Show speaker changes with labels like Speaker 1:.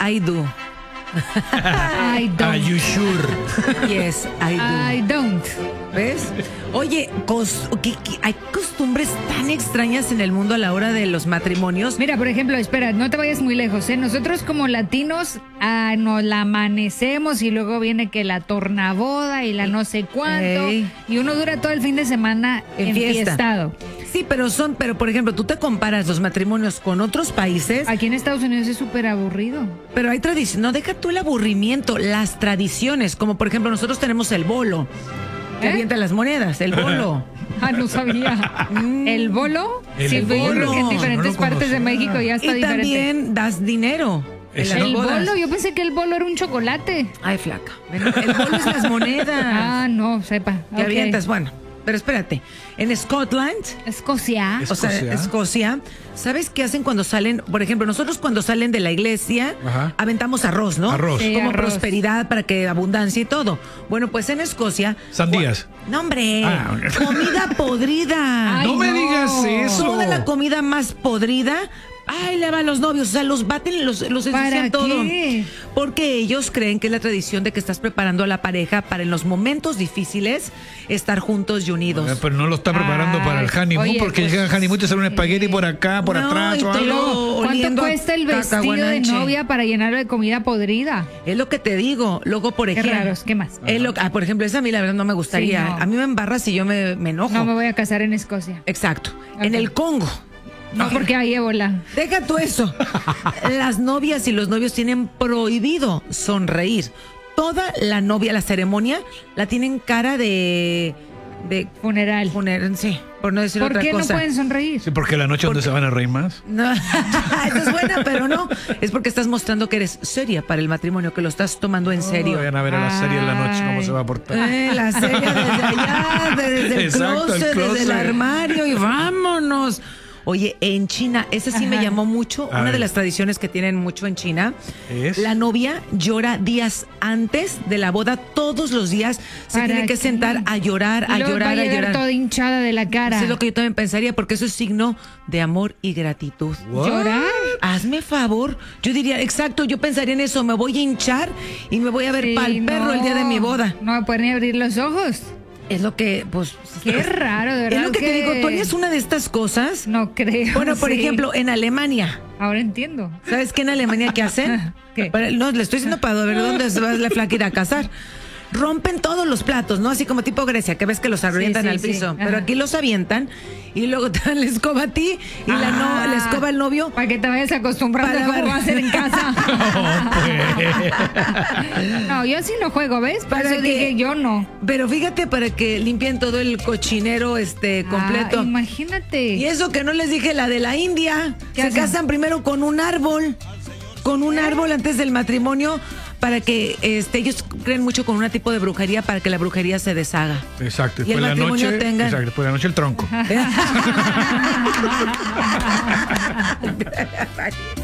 Speaker 1: I do.
Speaker 2: I don't.
Speaker 3: Are you sure?
Speaker 1: Yes, I do.
Speaker 2: I don't.
Speaker 1: ¿Ves? Oye, hay costumbres tan extrañas en el mundo a la hora de los matrimonios.
Speaker 2: Mira, por ejemplo, espera, no te vayas muy lejos, ¿eh? Nosotros como latinos nos la amanecemos y luego viene que la tornaboda y la no sé cuánto.
Speaker 1: Ey.
Speaker 2: Y uno dura todo el fin de semana enfiestado.
Speaker 1: Sí, pero por ejemplo, tú te comparas los matrimonios con otros países.
Speaker 2: Aquí en Estados Unidos es súper aburrido.
Speaker 1: Pero hay tradición, no deja tú el aburrimiento, las tradiciones, como por ejemplo nosotros tenemos el bolo, que avienta las monedas, el bolo.
Speaker 2: Ah, no sabía. ¿El bolo?
Speaker 3: El
Speaker 2: Sí,
Speaker 3: bolo.
Speaker 2: yo creo que en diferentes
Speaker 3: No lo
Speaker 2: partes de
Speaker 3: conocía.
Speaker 2: México ya está
Speaker 1: Y
Speaker 2: diferente.
Speaker 1: también das dinero. en las
Speaker 2: El
Speaker 1: bodas.
Speaker 2: bolo, yo pensé que el bolo era un chocolate.
Speaker 1: Ay, flaca. El bolo es las monedas.
Speaker 2: Ah, no, sepa.
Speaker 1: Que
Speaker 2: Ok.
Speaker 1: avientas, bueno. Pero espérate, en Scotland,
Speaker 2: Escocia.
Speaker 1: o sea, Escocia, ¿sabes qué hacen cuando salen? Por ejemplo, nosotros cuando salen de la iglesia,
Speaker 3: Ajá.
Speaker 1: aventamos arroz, ¿no?
Speaker 3: Arroz.
Speaker 2: Sí,
Speaker 1: Como
Speaker 2: arroz.
Speaker 1: prosperidad para que abundancia y todo. Bueno, pues en Escocia.
Speaker 3: Sandías.
Speaker 1: No, hombre,
Speaker 3: Ah.
Speaker 1: comida podrida.
Speaker 2: Ay,
Speaker 3: No me digas eso.
Speaker 1: Toda la comida más podrida. Ay, le va a los novios, o sea, los baten, los
Speaker 2: ¿Para
Speaker 1: ensucian todo.
Speaker 2: qué?
Speaker 1: Porque ellos creen que es la tradición de que estás preparando a la pareja para en los momentos difíciles estar juntos y unidos.
Speaker 3: Pero no lo está preparando para el honeymoon,
Speaker 2: oye,
Speaker 3: porque
Speaker 2: pues,
Speaker 3: llega el honeymoon, te sale un espagueti por acá, por
Speaker 1: No,
Speaker 3: atrás
Speaker 1: y
Speaker 3: o
Speaker 1: todo.
Speaker 3: algo.
Speaker 2: ¿Cuánto
Speaker 1: oliendo
Speaker 2: cuesta el
Speaker 1: a
Speaker 2: vestido de
Speaker 1: cacahuanche.
Speaker 2: novia para llenarlo de comida podrida?
Speaker 1: Es lo que te digo. Luego, por
Speaker 2: Qué
Speaker 1: ejemplo.
Speaker 2: raros, ¿qué más?
Speaker 1: Por ejemplo, esa a mí la verdad no me gustaría.
Speaker 2: Sí, no.
Speaker 1: A mí me embarra si yo me enojo.
Speaker 2: No me voy a casar en Escocia.
Speaker 1: Exacto. En
Speaker 2: Ok.
Speaker 1: el Congo.
Speaker 2: No, porque hay ébola.
Speaker 1: Deja tú eso. Las novias y los novios tienen prohibido sonreír. Toda la novia, la ceremonia, la tienen cara de
Speaker 2: Funeral.
Speaker 1: sí, por no decir
Speaker 2: ¿Por
Speaker 1: otra
Speaker 2: qué no
Speaker 1: cosa.
Speaker 2: pueden sonreír?
Speaker 3: Sí, porque la noche donde se van a reír más.
Speaker 1: No, esa es buena, pero no. Es porque estás mostrando que eres seria para el matrimonio, que lo estás tomando en serio.
Speaker 3: Vayan a ver a la serie en la noche cómo se va a portar.
Speaker 1: La serie desde allá, desde el
Speaker 3: Exacto, el
Speaker 1: closet, desde el
Speaker 3: closet.
Speaker 1: armario y vámonos. Oye, en China, esa sí me
Speaker 2: Ajá.
Speaker 1: llamó mucho,
Speaker 3: A
Speaker 1: una de
Speaker 3: ver.
Speaker 1: las tradiciones que tienen mucho en China.
Speaker 3: ¿Es?
Speaker 1: La novia llora días antes de la boda, todos los días se
Speaker 2: ¿Para
Speaker 1: tiene que
Speaker 2: qué?
Speaker 1: sentar a llorar, a
Speaker 2: Y luego
Speaker 1: llorar,
Speaker 2: va
Speaker 1: a
Speaker 2: llegar
Speaker 1: llorar.
Speaker 2: toda hinchada de la cara.
Speaker 1: Eso es lo que yo también pensaría, porque eso es signo de amor y gratitud.
Speaker 3: What?
Speaker 2: ¿Llorar?
Speaker 1: Hazme favor, yo diría, exacto, yo pensaría en eso, me voy a hinchar y me voy a ver
Speaker 2: Sí,
Speaker 1: pa'l perro
Speaker 2: no.
Speaker 1: el día de mi boda.
Speaker 2: No me pueden ni abrir los ojos.
Speaker 1: Es lo que, pues...
Speaker 2: Qué raro, de verdad.
Speaker 1: Es lo que te digo, ¿tú harías una de estas cosas?
Speaker 2: No creo.
Speaker 1: Bueno, por
Speaker 2: sí.
Speaker 1: ejemplo, en Alemania.
Speaker 2: Ahora entiendo.
Speaker 1: ¿Sabes qué en Alemania qué hacen?
Speaker 2: ¿Qué?
Speaker 1: No, le estoy diciendo para ver dónde se va la flaca a ir a casar. Rompen todos los platos, ¿no? Así como tipo Grecia, que ves que los avientan
Speaker 2: sí,
Speaker 1: al
Speaker 2: sí.
Speaker 1: piso.
Speaker 2: Ajá.
Speaker 1: Pero aquí los avientan y luego te dan la escoba a ti y la escoba al novio.
Speaker 2: Para que te vayas acostumbrando a
Speaker 1: Para
Speaker 2: cómo
Speaker 1: ver.
Speaker 2: va a ser en casa.
Speaker 3: pues.
Speaker 2: No, yo sí no juego, ¿ves? Por
Speaker 1: Para
Speaker 2: eso
Speaker 1: que-
Speaker 2: dije yo no.
Speaker 1: Pero fíjate, para que limpien todo el cochinero completo.
Speaker 2: Ah, imagínate.
Speaker 1: Y eso que no les dije, la de la India.
Speaker 2: ¿Qué
Speaker 1: Se
Speaker 2: hacen?
Speaker 1: casan primero con un árbol. Con un árbol antes del matrimonio. Para que ellos creen mucho con un tipo de brujería para que la brujería se deshaga.
Speaker 3: Exacto.
Speaker 1: Y el
Speaker 3: Después la
Speaker 1: matrimonio
Speaker 3: noche.
Speaker 1: tenga-
Speaker 3: Exacto, después de la noche el tronco.